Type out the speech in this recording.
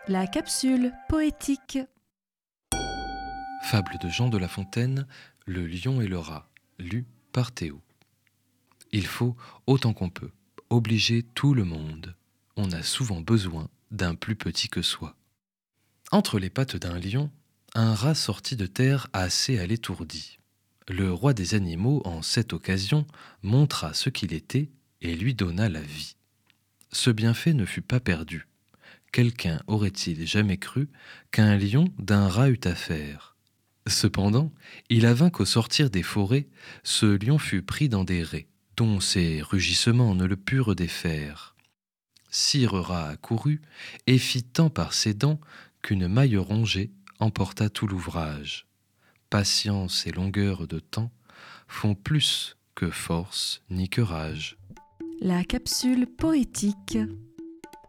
La capsule poétique. Fable de Jean de La Fontaine, Le lion et le rat, lu par Théo. Il faut, autant qu'on peut, obliger tout le monde. On a souvent besoin d'un plus petit que soi. Entre les pattes d'un lion, un rat sortit de terre assez à l'étourdi. Le roi des animaux, en cette occasion, montra ce qu'il était et lui donna la vie. Ce bienfait ne fut pas perdu. Quelqu'un aurait-il jamais cru qu'un lion d'un rat eût affaire ? Cependant, il avint qu'au sortir des forêts, ce lion fut pris dans des rets, dont ses rugissements ne le purent défaire. Sire rat accourut et fit tant par ses dents qu'une maille rongée emporta tout l'ouvrage. Patience et longueur de temps font plus que force ni que rage. La capsule poétique.